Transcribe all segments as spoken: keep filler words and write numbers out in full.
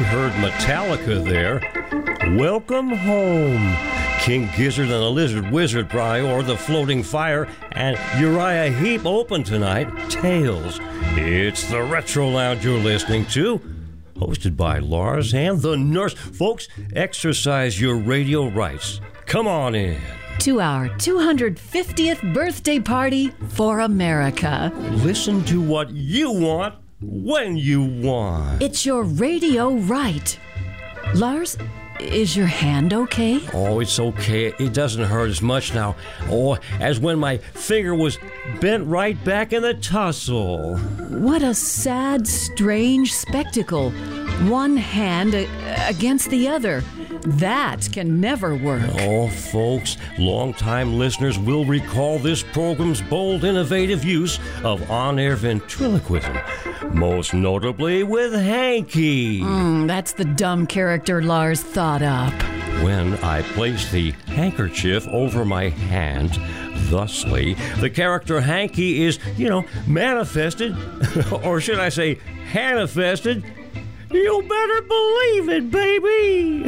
heard Metallica there. Welcome home. King Gizzard and the Lizard Wizard, Briar, the Floating Fire, and Uriah Heep open tonight. Tales. It's the Retro Lounge you're listening to, hosted by Lars and the Nurse. Folks, exercise your radio rights. Come on in. To our two hundred fiftieth birthday party for America. Listen to what you want when you want. It's your radio right. Lars, is your hand okay? Oh, it's okay. It doesn't hurt as much now. Oh, as when my finger was bent right back in the tussle. What a sad, strange spectacle. One hand a- against the other. That can never work. Oh, folks, longtime listeners will recall this program's bold, innovative use of on-air ventriloquism, most notably with Hanky. Mm, that's the dumb character Lars thought up. When I placed the handkerchief over my hand, thusly, the character Hanky is, you know, manifested, or should I say, manifested. You better believe it, baby!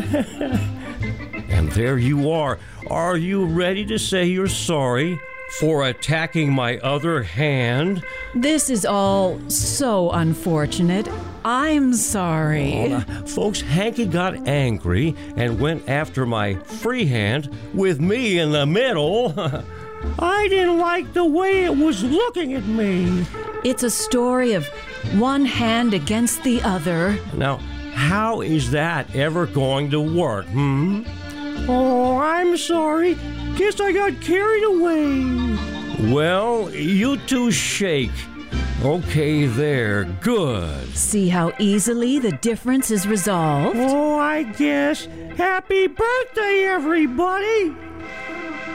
And there you are. Are you ready to say you're sorry for attacking my other hand? This is all so unfortunate. I'm sorry. Oh, folks, Hanky got angry and went after my free hand with me in the middle. I didn't like the way it was looking at me. It's a story of one hand against the other. Now, how is that ever going to work, hmm? Oh, I'm sorry. Guess I got carried away. Well, you two shake. Okay, there. Good. See how easily the difference is resolved? Oh, I guess. Happy birthday, everybody!